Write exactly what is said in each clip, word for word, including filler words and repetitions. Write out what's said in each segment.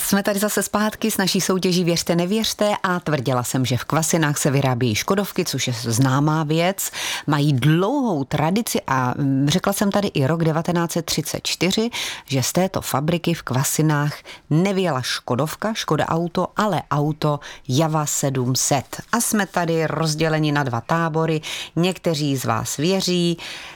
Jsme tady zase zpátky s naší soutěží Věřte, nevěřte a tvrdila jsem, že v Kvasinách se vyrábějí škodovky, což je známá věc. Mají dlouhou tradici a řekla jsem tady i rok devatenáct set třicet čtyři, že z této fabriky v Kvasinách nevyjela škodovka, Škoda auto, ale auto Java sedm set. A jsme tady rozděleni na dva tábory. Někteří z vás věří,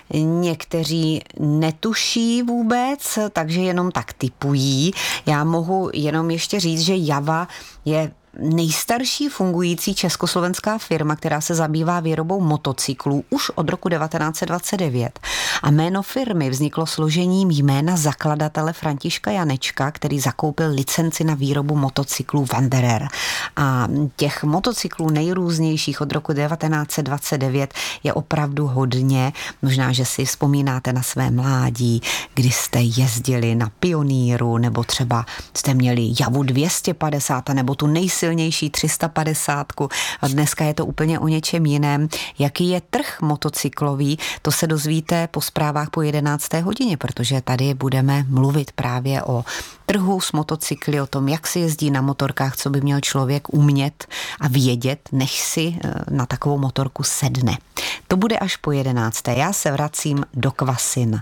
někteří netuší vůbec, takže jenom tak tipují. Já mohu jenom ještě říct, že Java je nejstarší fungující československá firma, která se zabývá výrobou motocyklů už od roku devatenáct set dvacet devět. A jméno firmy vzniklo složením jména zakladatele Františka Janečka, který zakoupil licenci na výrobu motocyklů Wanderer. A těch motocyklů nejrůznějších od roku devatenáct set dvacet devět je opravdu hodně. Možná, že si vzpomínáte na své mládí, kdy jste jezdili na Pioníru, nebo třeba jste měli Javu dvě stě padesát, nebo tu nejsilnější silnější tři sta padesát. A dneska je to úplně o něčem jiném. Jaký je trh motocyklový, to se dozvíte po zprávách po jedenácté hodině, protože tady budeme mluvit právě o trhu s motocykly, o tom, jak se jezdí na motorkách, co by měl člověk umět a vědět, než si na takovou motorku sedne. To bude až po jedenácté. Já se vracím do Kvasin.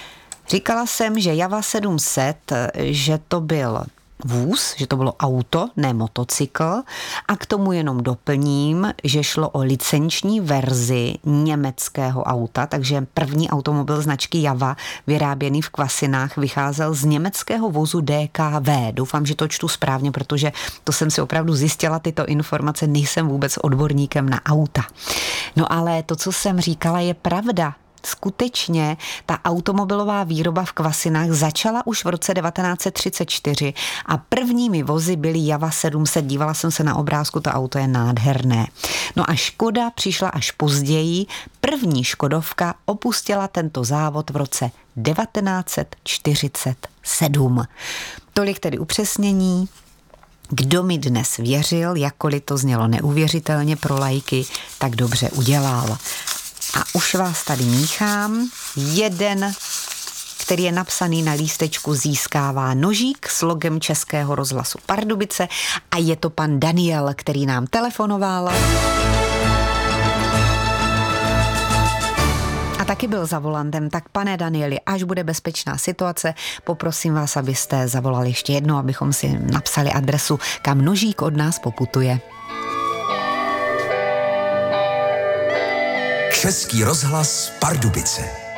Říkala jsem, že Java sedm set, že to byl vůz, že to bylo auto, ne motocykl, a k tomu jenom doplním, že šlo o licenční verzi německého auta, takže první automobil značky Java vyráběný v Kvasinách vycházel z německého vozu D K V. Doufám, že to čtu správně, protože to jsem si opravdu zjistila, tyto informace, nejsem vůbec odborníkem na auta. No ale to, co jsem říkala, je pravda. Skutečně ta automobilová výroba v Kvasinách začala už v roce devatenáct set třicet čtyři a prvními vozy byly Java sedm set. Dívala jsem se na obrázku, to auto je nádherné. No a Škoda přišla až později. První škodovka opustila tento závod v roce devatenáct set čtyřicet sedm. Tolik tedy upřesnění. Kdo mi dnes věřil, jakkoliv to znělo neuvěřitelně pro laiky, tak dobře udělal. A už vás tady míchám. Jeden, který je napsaný na lístečku, získává nožík s logem Českého rozhlasu Pardubice a je to pan Daniel, který nám telefonoval. A taky byl za volantem. Tak pane Danieli, až bude bezpečná situace, poprosím vás, abyste zavolali ještě jednou, abychom si napsali adresu, kam nožík od nás poputuje. Český rozhlas Pardubice.